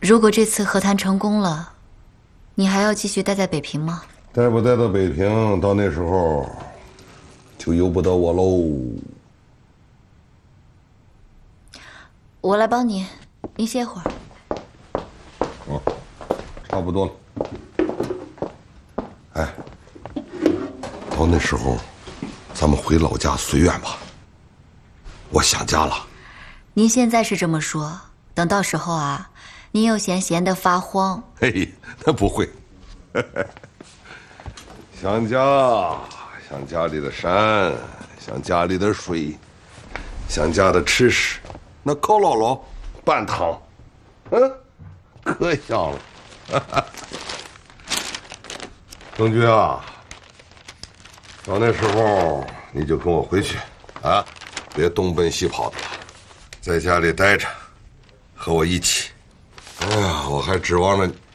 如果这次和谈成功了，你还要继续待在北平吗？ 待不待到北平，到那时候就由不得我喽。 我来帮你，您歇会儿。 哦，差不多了。哎，到那时候，咱们回老家随缘吧。我想家了。 您现在是这么说，等到时候啊，您又闲得发慌。 嘿，那不会。想家，想家里的山，想家里的水，想家的吃食，那烤姥姥拌汤，可香了。郑局啊，到那时候你就跟我回去啊，别东奔西跑的了，在家里待着，和我一起。哎呀，我还指望着